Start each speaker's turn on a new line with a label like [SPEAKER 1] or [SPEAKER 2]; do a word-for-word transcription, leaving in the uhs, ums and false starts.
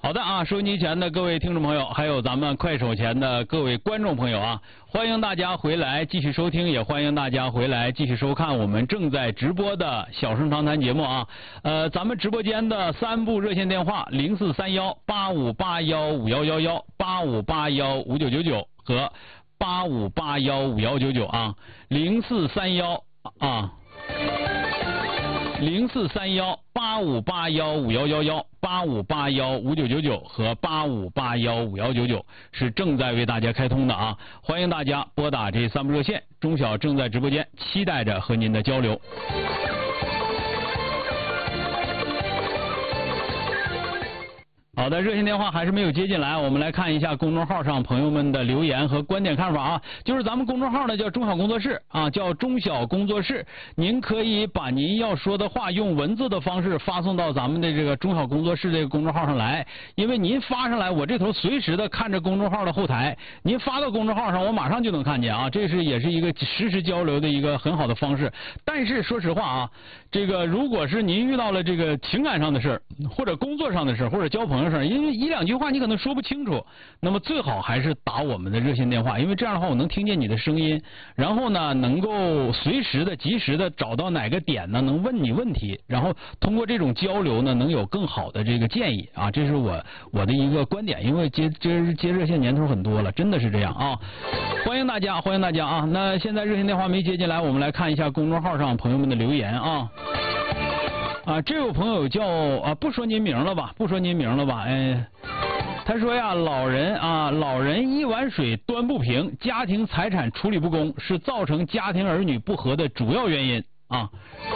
[SPEAKER 1] 好的啊，收音机前的各位听众朋友，还有咱们快手前的各位观众朋友啊，欢迎大家回来继续收听，也欢迎大家回来继续收看我们正在直播的小声长谈节目啊。呃，咱们直播间的三部热线电话零四三幺八五八幺五幺幺幺、八五八幺五九九九和八五八幺五幺九九啊，零四三幺啊。零四三幺八五八幺五幺幺幺、八五八幺五九九九和八五八幺五幺九九是正在为大家开通的啊！欢迎大家拨打这三部热线，钟晓正在直播间，期待着和您的交流。好的，热线电话还是没有接进来，我们来看一下公众号上朋友们的留言和观点看法啊。就是咱们公众号呢叫中小工作室啊，叫中小工作室，您可以把您要说的话用文字的方式发送到咱们的这个中小工作室这个公众号上来，因为您发上来，我这头随时的看着公众号的后台，您发到公众号上，我马上就能看见啊，这是也是一个实时交流的一个很好的方式。但是说实话啊，这个如果是您遇到了这个情感上的事儿，或者工作上的事儿，或者交朋友上，因为一两句话你可能说不清楚，那么最好还是打我们的热线电话，因为这样的话我能听见你的声音，然后呢能够随时的及时的找到哪个点呢能问你问题，然后通过这种交流呢能有更好的这个建议啊，这是我我的一个观点，因为接接接热线年头很多了，真的是这样啊。欢迎大家，欢迎大家啊！那现在热线电话没接进来，我们来看一下公众号上朋友们的留言啊。啊，这位朋友叫啊，不说您名了吧，不说您名了吧，哎，他说呀，老人啊，老人一碗水端不平，家庭财产处理不公，是造成家庭儿女不和的主要原因啊。